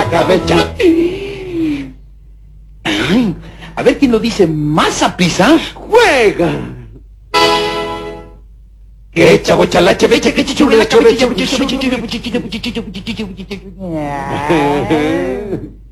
cabeza. Ay, a ver quién lo dice más a prisa. ¡Juega! Que chabochalache, becha, que chichurri, la cabeza.